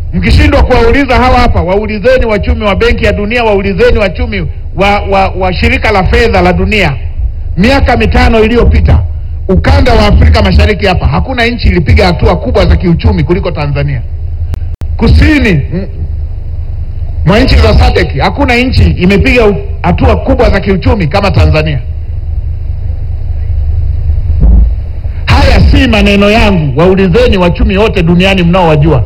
Mkishindwa kuwauliza hawa hapa, waulizeni wachumi wa Benki ya Dunia, waulizeni wachumi wa shirika la fedha la dunia. Miaka 5 iliyopita, ukanda wa Afrika Mashariki hapa, hakuna nchi ilipiga hatua kubwa za kiuchumi kuliko Tanzania. Kusini mwa nchi za SADC, hakuna nchi imepiga hatua kubwa za kiuchumi kama Tanzania. Haya si maneno yangu, waulizeni wachumi wote duniani mnaowajua.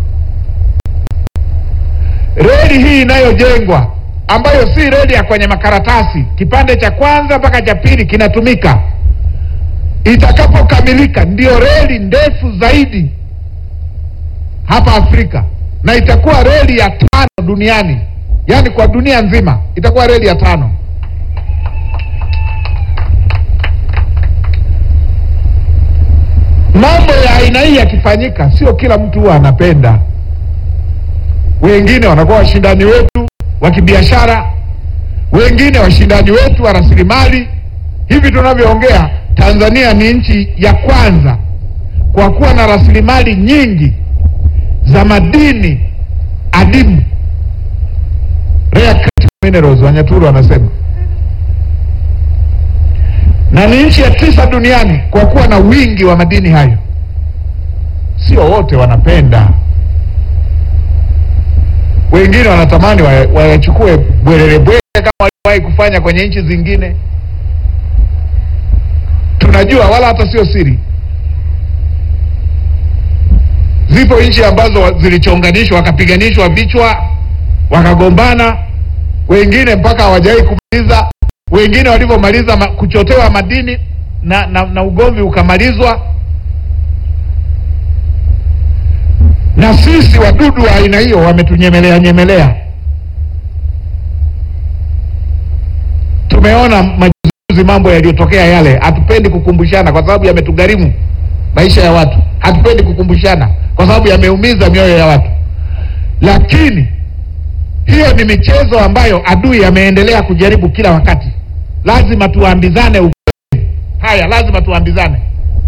Reli hii inayojengwa, ambayo si reli ya kwenye makaratasi, kipande cha kwanza mpaka cha pili kinatumika, itakapokamilika ndio reli ndefu zaidi hapa Afrika, na itakuwa reli ya 5 duniani. Yaani kwa dunia nzima itakuwa reli ya 5. Mambo ya aina hii yakifanyika, sio kila mtu huwa anapenda. Wengine wanakuwa washindani wetu wa kibiashara, wengine washindani wetu wa rasilimali. Hivi tunavyoongea, Tanzania ni nchi ya kwanza kwa kuwa na rasilimali nyingi za madini adimu, rare critical minerals Wanyaturu wanasema, na ni nchi ya 9 duniani kwa kuwa na wingi wa madini hayo. Sio wote wanapenda, wengine wanatamani wayachukue bwerere kama waliwahi kufanya kwenye nchi zingine. Tunajua, wala hata sio siri, zipo nchi ambazo zilichonganishwa, wakapiganishwa vichwa, wakagombana, wengine mpaka hawajawahi kumaliza, wengine walivyomaliza kuchotewa madini na ugomvi ukamalizwa. Na sisi wadudu wa aina hiyo wametunyemelea. Tumeona majuzi mambo yaliyotokea yale. Hatupendi kukumbushana kwa sababu yametugharimu maisha ya watu. Hatupendi kukumbushana kwa sababu yameumiza mioyo ya watu. Lakini hiyo ni michezo ambayo adui ameendelea kujaribu kila wakati. Lazima tuambizane ukweli. Haya, lazima tuambizane.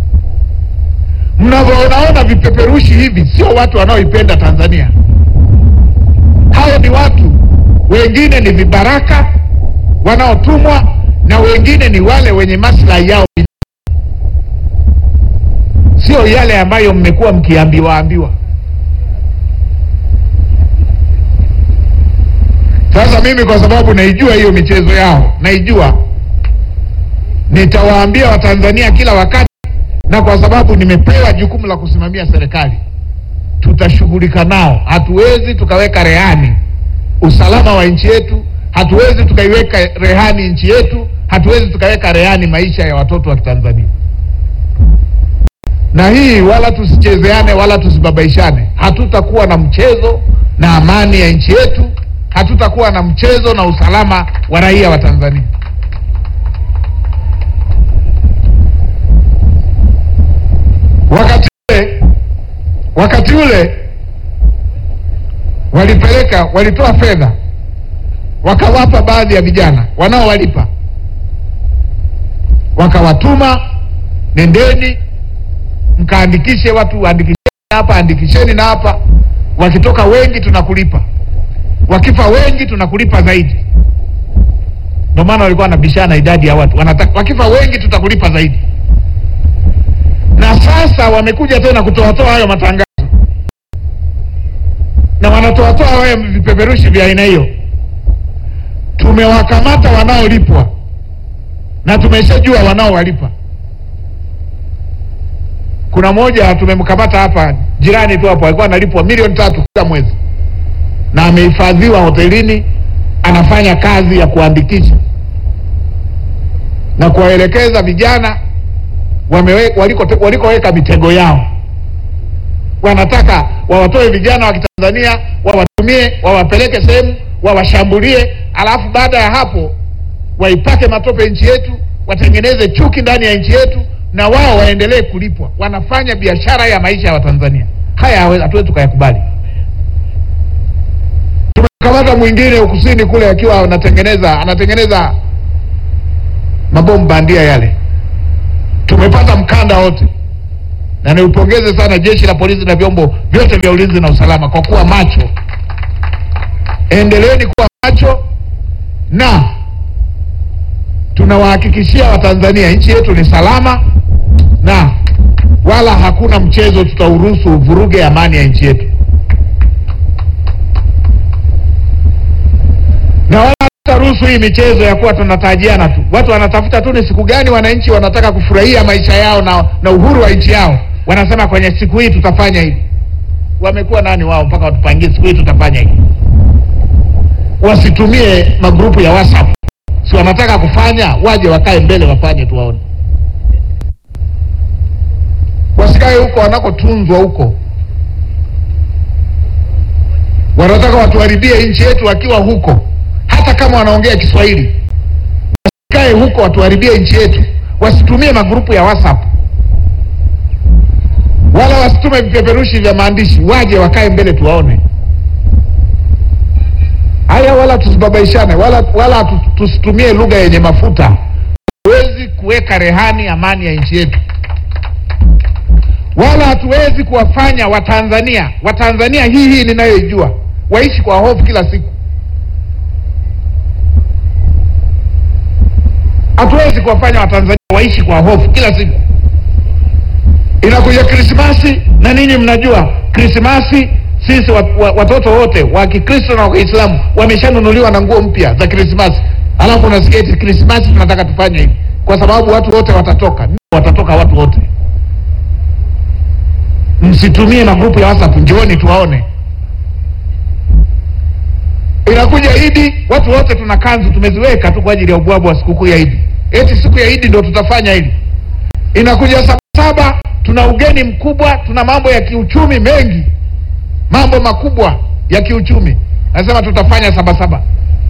Mnavyoona vipeperushi hivi, sio watu wanaoipenda Tanzania. Hao ni watu, wengine ni vibaraka wanaotumwa, na wengine ni wale wenye maslahi yao, sio yale ambayo mmekuwa mkiambiwa. Sasa mimi kwa sababu naijua hiyo michezo yao, naijua, nitawaambia Watanzania kila wakati, na kwa sababu nimepewa jukumu la kusimamia serikali, tutashughulika nao. Hatuwezi tukaweka rehani usalama wa nchi yetu, hatuwezi tukaiweka rehani nchi yetu, hatuwezi tukaweka rehani maisha ya watoto wa Tanzania. Na hii wala tusichezeane wala tusibabaishane. Hatutakuwa na mchezo na amani ya nchi yetu, hatutakuwa na mchezo na usalama wa raia wa Tanzania. Wakati ule walitoa fedha, wakawapa baadhi ya vijana wanaowalipa, wakawatuma, nendeni mkaandikishe watu, andikisheni hapa, andikisheni na hapa. Wakitoka wengi tunakulipa, wakifa wengi tunakulipa zaidi. Ndio maana walikuwa wanabishana idadi ya watu, wanataka wakifa wengi tutakulipa zaidi. Na sasa wamekuja tena kutoa hayo matangazo, na wanatoa hayo vipeperushi vya aina hiyo. Tumewakamata wanaolipwa na tumeshajua wanaowalipa. Kuna mmoja tumemkamata hapa jirani tu hapo, alikuwa analipwa milioni 3 kila mwezi, na amehifadhiwa hotelini, anafanya kazi ya kuandikisha na kuwaelekeza vijana walikoweka mitego yao. Wanataka wawatoe vijana wa Kitanzania, wawatumie, wawapeleke sehemu, wawashambulie, alafu baada ya hapo waipake matope nchi yetu, watengeneze chuki ndani ya nchi yetu, na wao waendelee kulipwa. Wanafanya biashara ya maisha ya Watanzania. Haya hatuwezi tukayakubali. Tumekamata mwingine ukusini kule akiwa anatengeneza mabomu bandia yale. Tumepata mkanda wote. Na niupongeze sana jeshi la polisi na vyombo vyote vya ulinzi na usalama kwa kuwa macho. Endeleeni kuwa macho, na tunawahakikishia Watanzania nchi yetu ni salama na wala hakuna mchezo tutauruhusu uvuruge amani ya nchi yetu. Na wala tutaruhusu hii michezo ya kuwa tunatajiana tu. Watu wanatafuta tu ni siku gani wananchi wanataka kufurahia maisha yao na uhuru wa nchi yao. Wanasema kwenye siku hii tutafanya hivi. Wamekuwa nani wao mpaka watupangie siku hii tutafanya hivi? Wasitumie magrupu ya WhatsApp. Si wanataka kufanya, waje wakae mbele wafanye tuwaone. Wasikae huko wanakotunzwa huko. Wanataka watuharibie nchi yetu wakiwa huko. Hata kama wanaongea Kiswahili. Wasikae huko watuharibie nchi yetu. Wasitumie magrupu ya WhatsApp. Wala wasitume vipeperushi vya maandishi, waje wakae mbele tuwaone. Haya, wala tusibabaishane, wala tusitumie lugha yenye mafuta. Hatuwezi kuweka rehani amani ya nchi yetu. Wala hatuwezi kuwafanya Watanzania hii ninayoijua waishi kwa hofu kila siku. Hatuwezi kuwafanya Watanzania waishi kwa hofu kila siku. Inakuja Krismasi na ninyi mnajua Krismasi sisi watoto wote wa Kikristo na wa Kiislamu wameshanunuliwa na nguo mpya za Krismasi. Alafu unasikia eti Krismasi tunataka tufanye hivi kwa sababu watu wote watatoka watu wote. Msitumie magrupu ya WhatsApp, njooni tuwaone. Inakuja Idi, watu wote tuna kanzu tumeziweka tu kwa ajili ya ubwabu wa sikukuu ya Idi. Eti siku ya Idi ndio tutafanya hivi. Inakuja Sabasaba, tuna ugeni mkubwa, tuna mambo ya kiuchumi mengi. Mambo makubwa ya kiuchumi. Nasema tutafanya Sabasaba.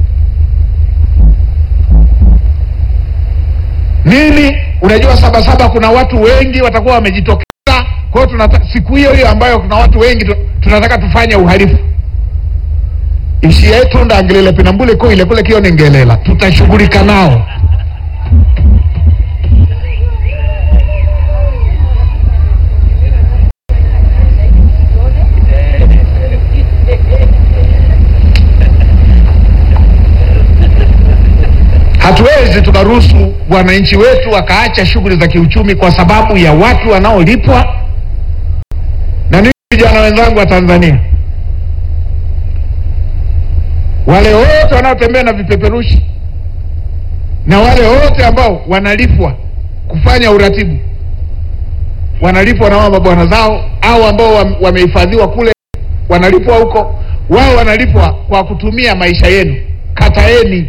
Nini? Unajua Sabasaba kuna watu wengi watakuwa wamejitokeza. Kwa hiyo siku hiyo ambayo kuna watu wengi tunataka tufanye uhalifu. Ishi yetu ndangelele pinambule ko ile kule kione ngelela. Tutashughulika nao. Hatuwezi tukaruhusu wananchi wetu wakaacha shughuli za kiuchumi kwa sababu ya watu wanaolipwa. Na ni vijana wenzangu wa Tanzania, wale wote wanaotembea na vipeperushi na wale wote ambao wanalipwa kufanya uratibu, wanalipwa na mabwana zao au ambao wamehifadhiwa kule wanalipwa huko, wao wanalipwa kwa kutumia maisha yenu. Kataeni.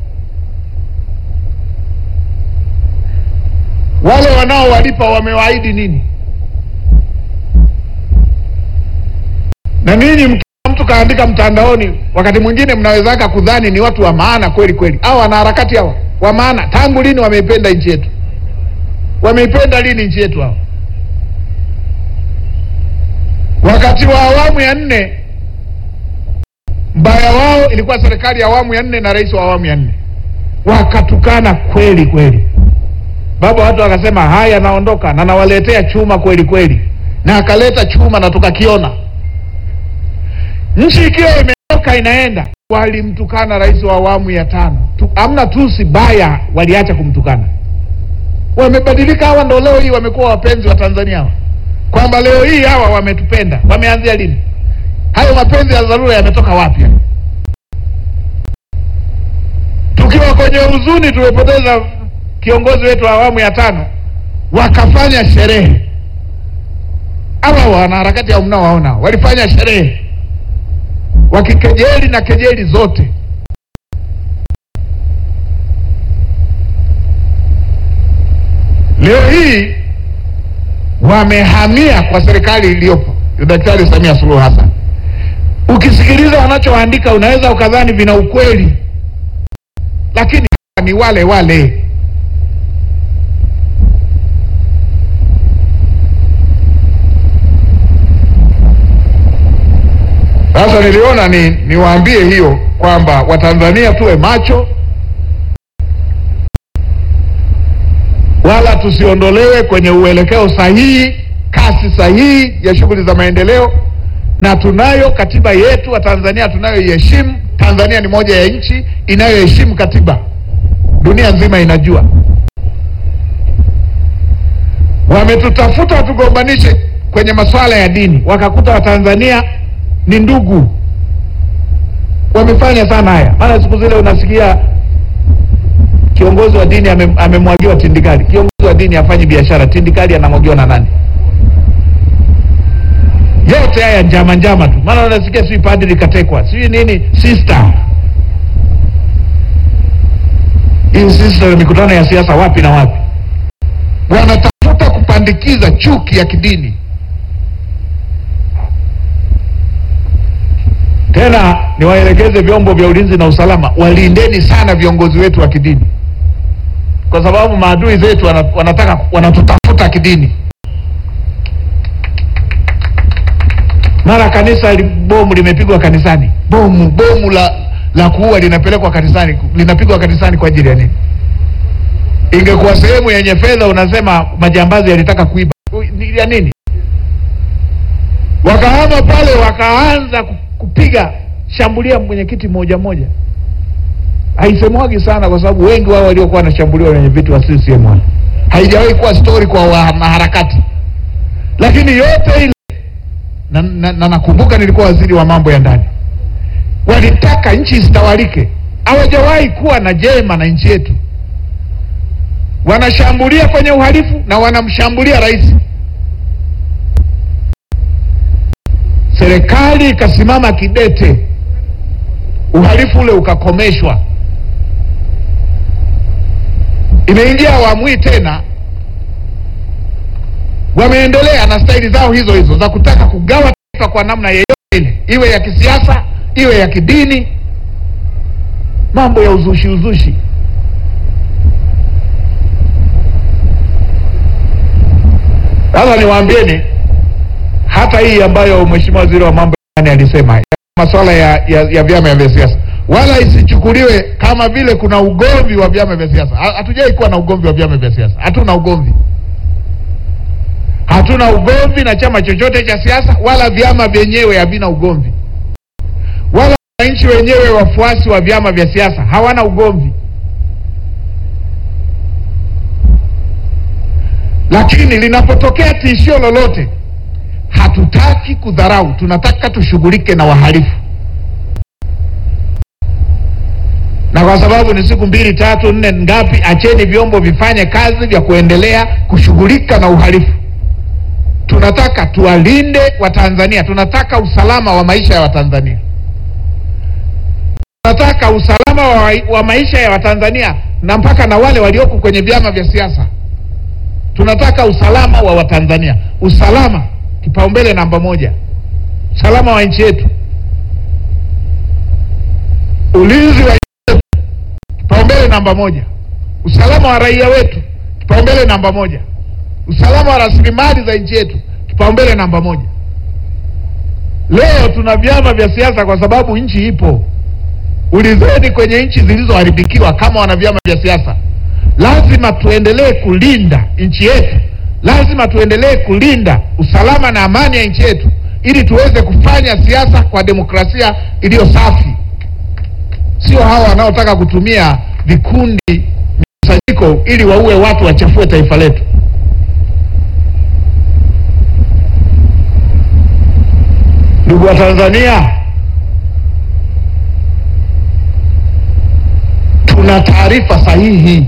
Wale wanaowalipa wamewaahidi nini? Na ninyi mtu kaandika mtandaoni, wakati mwingine mnawezaka kudhani ni watu wa maana kweli kweli. Hao wanaharakati hawa wa maana tangu lini wameipenda nchi yetu? Wameipenda lini nchi yetu hao? Wakati wa awamu ya 4 mbaya wao ilikuwa serikali ya awamu ya 4 na rais wa awamu ya 4. Wakatukana kweli kweli. Baba watu wakasema haya naondoka na nawaletea chuma kweli kweli. Na akaleta chuma na tukakiona. Nchi ikiwa imeoka inaenda, walimtukana rais wa awamu ya 5. Hamna tusi baya waliacha kumtukana. Wamebadilika hawa, ndio leo hii wamekuwa wapenzi wa Tanzania hawa. Kwamba leo hii hawa wametupenda. Wameanzia lini? Hayo mapenzi ya dharura yametoka wapi? Tukiwa kwenye huzuni tumepoteza kiongozi wetu wa awamu ya 5, wakafanya sherehe. Hawa wanaharakati hao mnaowaona walifanya sherehe wakikejeli na kejeli zote. Leo hii wamehamia kwa serikali iliyopo ya Daktari Samia Suluhu Hassan. Ukisikiliza wanachoandika unaweza ukadhani vina ukweli, lakini ni wale wale. Sasa niliona niwaambie hiyo kwamba Watanzania tuwe macho, wala tusiondolewe kwenye uelekeo sahihi kasi sahihi ya shughuli za maendeleo, na tunayo katiba yetu wa Tanzania tunayoiheshimu. Tanzania ni moja ya nchi inayoheshimu katiba, dunia nzima inajua. Wametutafuta watugombanishe kwenye masuala ya dini, wakakuta Watanzania ni ndugu. Wamefanya sana haya. Maana siku zile unasikia kiongozi wa dini amemwagiwa tindikali. Kiongozi wa dini afanye biashara, tindikali anamwagiwa na nani? Yote haya njama tu. Maana unasikia si padri katekwa, si nini sister. Hii sister mikutano ya siasa wapi na wapi? Wanatafuta kupandikiza chuki ya kidini. Tena niwaelekeze vyombo vya ulinzi na usalama, walindeni sana viongozi wetu wa kidini, kwa sababu maadui zetu wanatutafuta kidini. Mara kanisa bomu limepigwa kanisani, bomu la kuua linapelekwa kanisani, linapigwa kanisani kwa ajili ya nini? Ingekuwa sehemu yenye fedha, unasema majambazi yalitaka kuiba, ya nini? Wakahama pale, wakaanza kupiga shambulia mwenyekiti moja. Haisemwagi sana kwa sababu wengi wao waliokuwa wanashambuliwa wenye vitu wa CCM. Haijawahi kuwa story kwa maharakati. Lakini yote ile na nakumbuka nilikuwa waziri wa mambo ya ndani. Walitaka nchi isitawalike. Hawajawahi kuwa na jema na nchi yetu. Wanashambulia kwenye uhalifu na wanamshambulia rais. Serikali ikasimama kidete, uhalifu ule ukakomeshwa. Imeingia awamu hii tena, wameendelea na staili zao hizo za kutaka kugawa taifa kwa namna yeyote ile, iwe ya kisiasa, iwe ya kidini. Mambo ya uzushi. Sasa niwaambieni, hata hii ambayo Mheshimiwa Waziri wa mambo ya ndani alisema, masuala ya vyama vya siasa, wala isichukuliwe kama vile kuna ugomvi wa vyama vya siasa. Hatujai kuwa na ugomvi wa vyama vya siasa. Hatuna ugomvi na chama chochote cha siasa, wala vyama vyenyewe havina ugomvi, wala wananchi wenyewe wafuasi wa vyama vya siasa hawana ugomvi. Lakini linapotokea tishio lolote, hatutaki kudharau, tunataka tushughulike na wahalifu. Na kwa sababu ni siku 2, 3, 4 ngapi, acheni vyombo vifanye kazi vya kuendelea kushughulika na uhalifu. Tunataka tuwalinde Watanzania, tunataka usalama wa maisha ya Watanzania. Tunataka usalama wa maisha ya Watanzania na mpaka na wale walioko kwenye vyama vya siasa. Tunataka usalama wa Watanzania. Usalama kipaumbele namba 1. Usalama wa nchi yetu. Ulinzi wa nchi yetu kipaumbele namba 1. Usalama wa raia wetu kipaumbele namba 1. Usalama wa rasilimali za nchi yetu kipaumbele namba 1. Leo tuna vyama vya siasa kwa sababu nchi ipo. Ulizeni kwenye nchi zilizoharibikiwa kama wana vyama vya siasa. Lazima tuendelee kulinda nchi yetu. Lazima tuendelee kulinda usalama na amani ya nchi yetu, ili tuweze kufanya siasa kwa demokrasia iliyo safi. Sio hawa wanaotaka kutumia vikundi mkusanyiko ili waue watu, wachafue taifa letu. Ndugu wa Tanzania, tuna taarifa sahihi.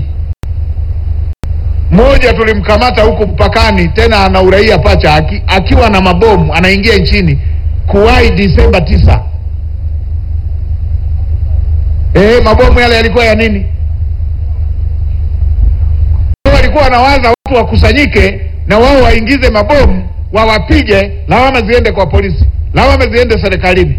Mmoja tulimkamata huko mpakani, tena ana uraia pacha, akiwa na mabomu, anaingia nchini kuwahi Disemba 9. Mabomu yale yalikuwa ya nini? Walikuwa wanawaza watu wakusanyike na wao waingize mabomu, wawapige, lawama ziende kwa polisi, lawama ziende serikalini.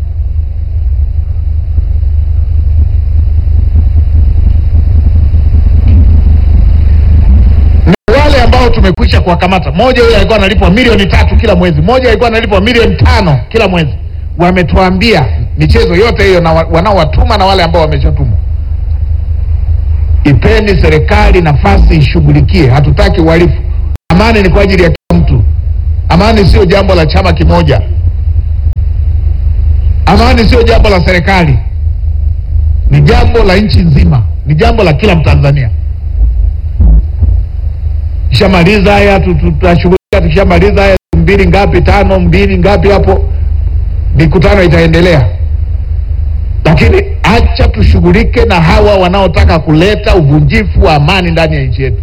Ambao tumekwisha kuwakamata, mmoja yule alikuwa analipwa milioni 3 kila mwezi, mmoja alikuwa analipwa milioni 5 kila mwezi. Wametuambia michezo yote hiyo na wanaowatuma na wale ambao wameshatumwa, ipeni serikali nafasi ishughulikie. Hatutaki uhalifu. Amani ni kwa ajili ya kila mtu. Amani sio jambo la chama kimoja. Amani sio jambo la serikali. Ni jambo la nchi nzima. Ni jambo la kila Mtanzania. Kishamaliza haya tutashughulika, tukishamaliza haya 2 ngapi 5 2 ngapi hapo mikutano itaendelea. Lakini acha tushughulike na hawa wanaotaka kuleta uvunjifu wa amani ndani ya nchi yetu.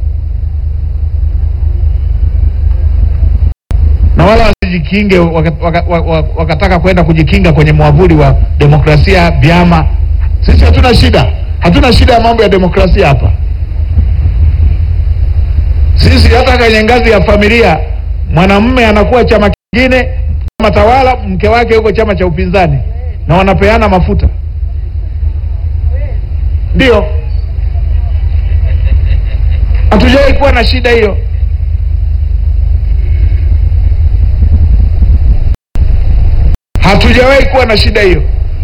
Na wala wasijikinge wakataka kwenda kujikinga kwenye mwavuli wa demokrasia, vyama. Sisi hatuna shida. Hatuna shida ya mambo ya demokrasia hapa. Sisi hata kwenye ngazi ya familia, mwanamume anakuwa chama kingine, chama tawala, mke wake yuko chama cha upinzani, na wanapeana mafuta. Ndio. Hatujawahi kuwa na shida hiyo. Hatujawahi kuwa na shida hiyo.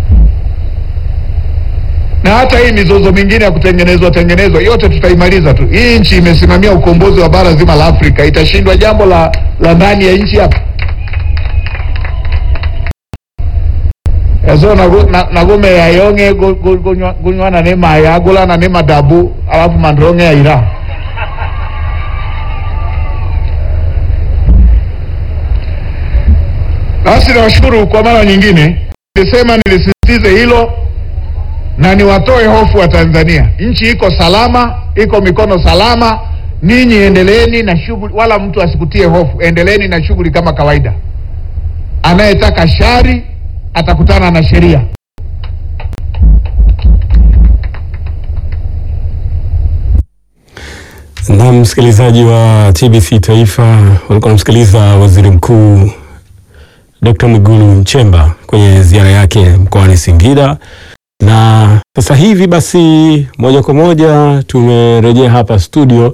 Na hata hii mizozo mingine ya kutengenezwa yote tutaimaliza tu. Hii nchi imesimamia ukombozi wa bara zima la Afrika. Itashindwa jambo la ndani ya nchi hapa? Yazo na gome ya yonge gunywana nema ya gola na nema dabu alafu mandronge ya ira. Basi nawashukuru kwa mara nyingine. Nilisisitize hilo na niwatoe hofu wa Tanzania. Nchi iko salama, iko mikono salama. Ninyi endeleeni na shughuli, wala mtu asikutie hofu. Endeleeni na shughuli kama kawaida. Anayetaka shari atakutana na sheria. Na msikilizaji wa TBC Taifa, walikuwa msikiliza Waziri Mkuu Dr. Mwigulu Nchemba kwenye ziara yake mkoani Singida. Na sasa hivi basi moja kwa moja tumerejea hapa studio.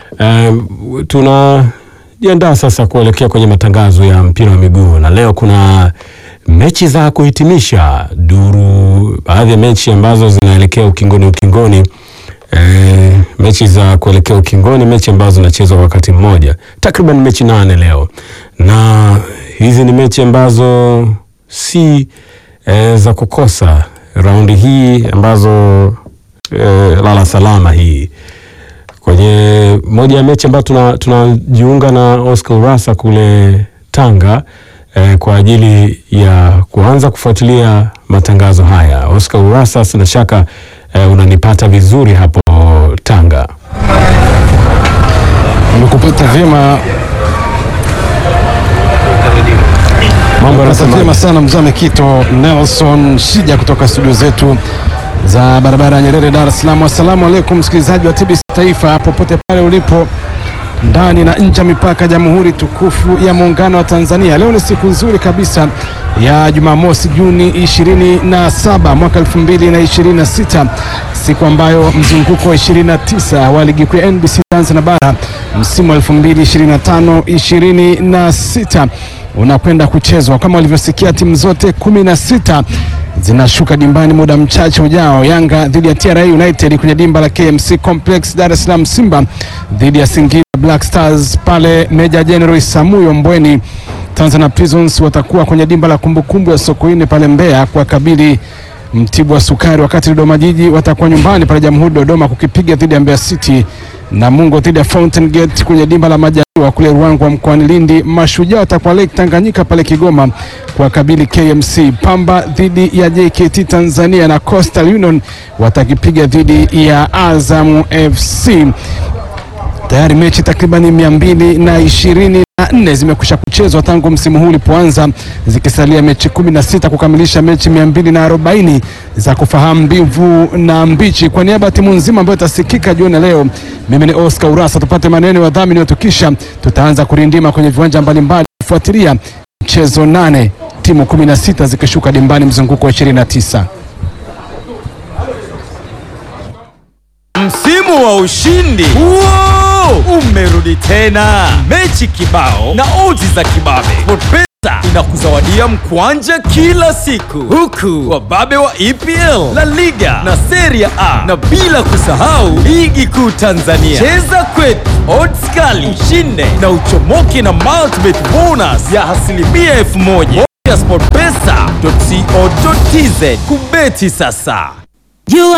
Tunajiandaa sasa kuelekea kwenye matangazo ya mpira wa miguu, na leo kuna mechi za kuhitimisha duru, baadhi ya mechi ambazo zinaelekea ukingoni. Mechi za kuelekea ukingoni, mechi ambazo zinachezwa wakati mmoja, takriban mechi 8 leo, na hizi ni mechi ambazo si za kukosa raundi hii, ambazo lala salama hii. Kwenye moja ya mechi ambazo tunajiunga na Oscar Urasa kule Tanga kwa ajili ya kuanza kufuatilia matangazo haya. Oscar Urasa, sina shaka unanipata vizuri hapo Tanga. Nimekupata vyema. Mambo yanasema sana Mzame Kito Nelson Shija kutoka studio zetu za barabara ya Nyerere, Dar es Salaam. Asalamu alaykum msikilizaji wa TBC Taifa popote pale ulipo ndani na nje ya mipaka Jamhuri tukufu ya Muungano wa Tanzania. Leo ni siku nzuri kabisa ya Jumamosi, Juni 27 mwaka 2026, siku ambayo mzunguko wa 29 wa ligi kuu ya NBC Tanzania bara msimu wa 2025-26 unakwenda kuchezwa. Kama ulivyosikia, timu zote 16 zinashuka dimbani muda mchache ujao. Yanga dhidi ya TRA United kwenye dimba la KMC Complex Dar es Salaam. Simba dhidi ya Singida Black Stars pale Meja General Isamuyo Mbweni. Tanzania Prisons watakuwa kwenye dimba la Kumbukumbu ya Sokoine pale Mbeya kwa kabili Mtibwa Sukari, wakati Dodoma Jiji watakuwa nyumbani pale Jamhuri Dodoma kukipiga dhidi ya Mbeya City. Namungo dhidi ya Fountain Gate kwenye dimba la Majaliwa kule Ruangwa mkoani Lindi. Mashujaa watakuwa Lake Tanganyika pale Kigoma kwa kabili KMC. Pamba dhidi ya JKT Tanzania na Coastal Union watakipiga dhidi ya Azam FC. Tayari mechi takriban 224 zimekwisha kuchezwa tangu msimu huu ulipoanza, zikisalia mechi 16 kukamilisha mechi 240 za kufahamu mbivu na mbichi. Kwa niaba ya timu nzima ambayo itasikika jioni leo, mimi ni Oscar Urasa. Tupate maneno ya dhamini wetu, kisha tutaanza kurindima kwenye viwanja mbalimbali kufuatilia mchezo 8, timu 16 zikishuka dimbani mzunguko wa 29. Msimu wa ushindi umerudi tena, mechi kibao na odds za kibabe. inakuzawadia mkwanja kila siku, huku wababe wa EPL, La Liga na Serie A, na bila kusahau ligi kuu Tanzania. Cheza kwetu, odds kali, ushinde na uchomoke na multibet bonus ya asilimia 1000. SportPesa.co.tz. Kubeti sasa.